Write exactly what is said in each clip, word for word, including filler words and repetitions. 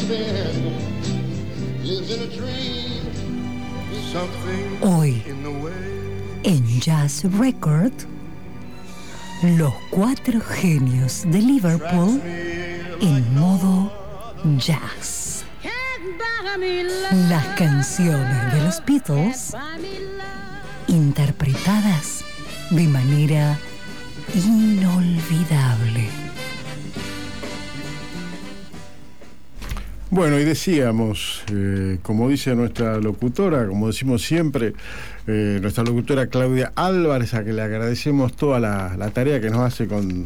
Hoy, en Jazz Record, los cuatro genios de Liverpool en modo jazz. Las canciones de los Beatles interpretadas de manera inolvidable. Bueno, y decíamos, eh, como dice nuestra locutora, como decimos siempre, eh, nuestra locutora Claudia Álvarez, a que le agradecemos toda la, la tarea que nos hace con,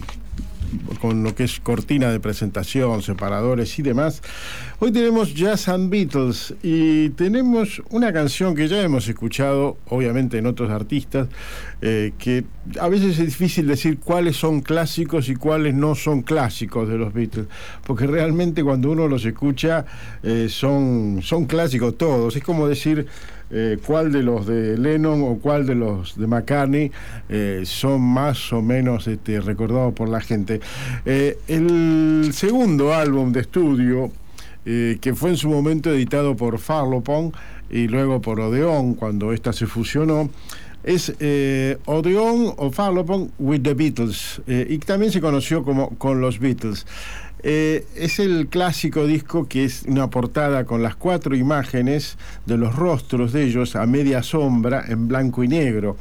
con lo que es cortina de presentación, separadores y demás. Hoy tenemos Jazz and Beatles y tenemos una canción que ya hemos escuchado, obviamente en otros artistas, eh, que a veces es difícil decir cuáles son clásicos y cuáles no son clásicos de los Beatles, porque realmente cuando uno los escucha eh, son, son clásicos todos. Es como decir eh, cuál de los de Lennon o cuál de los de McCartney eh, son más o menos este, recordados por la gente. Eh, el segundo álbum de estudio, Eh, que fue en su momento editado por Parlophone y luego por Odeon cuando esta se fusionó, es eh, Odeon o Parlophone with the Beatles, eh, y también se conoció como Con los Beatles. Eh, es el clásico disco que es una portada con las cuatro imágenes de los rostros de ellos a media sombra en blanco y negro.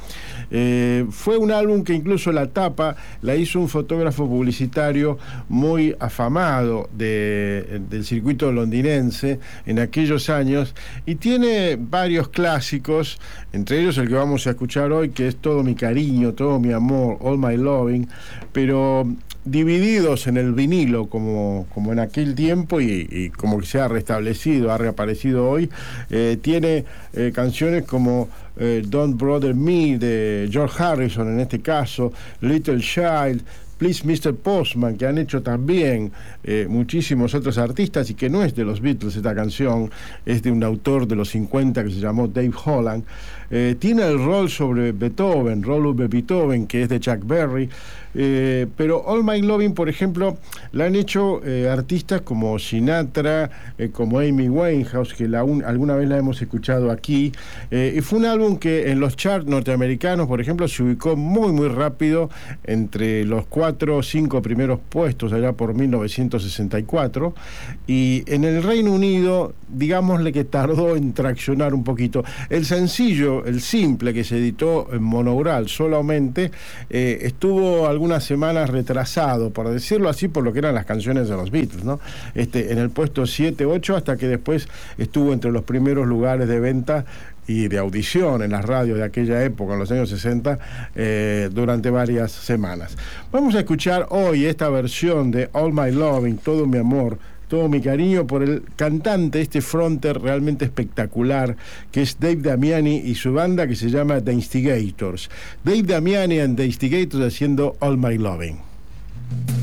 Eh, fue un álbum que incluso la tapa la hizo un fotógrafo publicitario muy afamado de, del circuito londinense en aquellos años, y tiene varios clásicos, entre ellos el que vamos a escuchar hoy, que es Todo mi cariño, todo mi amor, All My Loving, pero divididos en el vinilo como, como en aquel tiempo y, y como que se ha restablecido, ha reaparecido hoy. Eh, tiene eh, canciones como eh, Don't Bother Me de George Harrison en este caso, Little Child, Please mister Postman, que han hecho también eh, muchísimos otros artistas y que no es de los Beatles. Esta canción es de un autor de los cincuenta que se llamó Dave Holland. Eh, tiene el rol sobre Beethoven, Roll over Beethoven, que es de Chuck Berry, eh, pero All My Loving, por ejemplo, la han hecho eh, artistas como Sinatra, eh, como Amy Winehouse, que la un, alguna vez la hemos escuchado aquí, eh, y fue un álbum que en los charts norteamericanos, por ejemplo, se ubicó muy muy rápido entre los cuatro o cinco primeros puestos allá por mil novecientos sesenta y cuatro, y en el Reino Unido, digámosle que tardó en traccionar un poquito. El sencillo, el simple, que se editó en monaural solamente, eh, estuvo algunas semanas retrasado, por decirlo así, por lo que eran las canciones de los Beatles, ¿no? Este, en el puesto siete, ocho, hasta que después estuvo entre los primeros lugares de venta y de audición en las radios de aquella época, en los años sesenta, eh, durante varias semanas. Vamos a escuchar hoy esta versión de All My Loving, Todo mi amor, todo mi cariño, por el cantante, este fronter realmente espectacular, que es Dave Damiani y su banda que se llama The Instigators. Dave Damiani and The Instigators haciendo All My Loving.